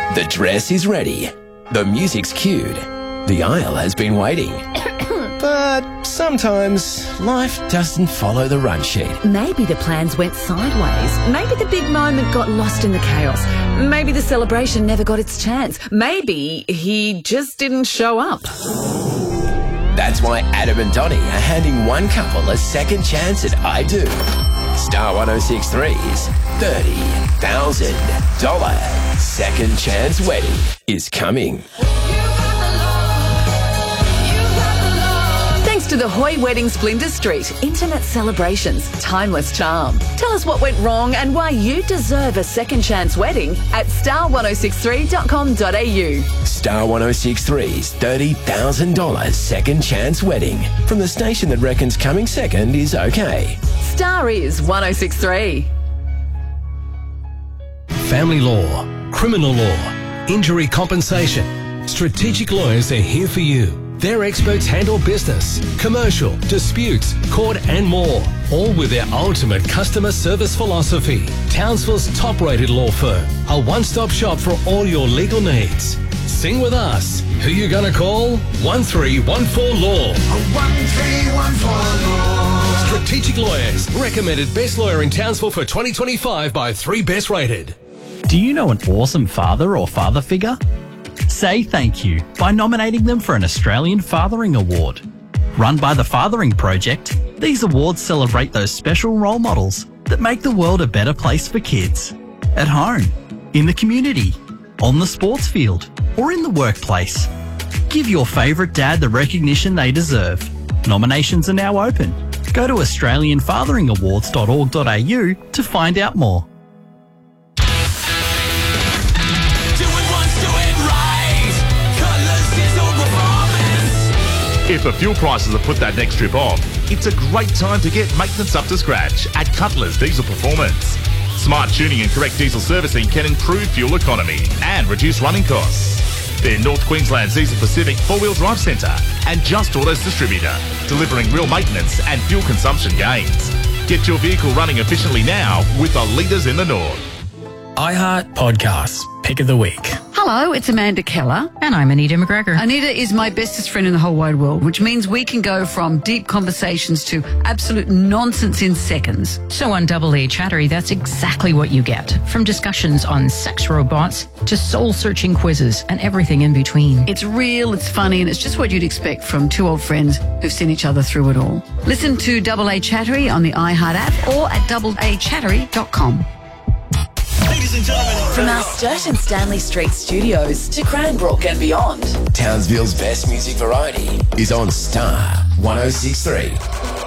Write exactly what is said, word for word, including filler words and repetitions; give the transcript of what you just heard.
The dress is ready. The music's cued. The aisle has been waiting. But sometimes life doesn't follow the run sheet. Maybe the plans went sideways. Maybe the big moment got lost in the chaos. Maybe the celebration never got its chance. Maybe he just didn't show up. That's why Adam and Donnie are handing one couple a second chance at I Do. Star one oh six three's thirty thousand dollars second chance wedding is coming. Thanks to the Hoy Wedding Splinter Street, intimate celebrations, timeless charm. Tell us what went wrong and why you deserve a second chance wedding at star one oh six three dot com dot a u. Star one oh six three's thirty thousand dollars second chance wedding from the station that reckons coming second is okay. Star is one oh six three. Family law, criminal law, injury compensation. Strategic Lawyers are here for you. Their experts handle business, commercial, disputes, court and more, all with their ultimate customer service philosophy. Townsville's top-rated law firm, a one-stop shop for all your legal needs. Sing with us. Who you gonna call? one three one four law. one three one four law. Strategic Lawyers, recommended best lawyer in Townsville for twenty twenty-five by three Best Rated. Do you know an awesome father or father figure? Say thank you by nominating them for an Australian Fathering Award. Run by the Fathering Project, these awards celebrate those special role models that make the world a better place for kids. At home, in the community, on the sports field, or in the workplace. Give your favourite dad the recognition they deserve. Nominations are now open. Go to australian fathering awards dot org dot a u to find out more. If the fuel prices have put that next trip off, it's a great time to get maintenance up to scratch at Cutler's Diesel Performance. Smart tuning and correct diesel servicing can improve fuel economy and reduce running costs. They're North Queensland's Diesel Pacific four-wheel drive centre and Just Autos distributor, delivering real maintenance and fuel consumption gains. Get your vehicle running efficiently now with the leaders in the north. iHeart Podcasts, Pick of the Week. Hello, it's Amanda Keller. And I'm Anita McGregor. Anita is my bestest friend in the whole wide world, which means we can go from deep conversations to absolute nonsense in seconds. So on Double A Chattery, that's exactly what you get. From discussions on sex robots to soul-searching quizzes and everything in between. It's real, it's funny, and it's just what you'd expect from two old friends who've seen each other through it all. Listen to Double A Chattery on the iHeart app or at double a chattery dot com. Ladies and gentlemen, From our Sturt and Stanley Street studios to Cranbrook and beyond, Townsville's best music variety is on Star one oh six three.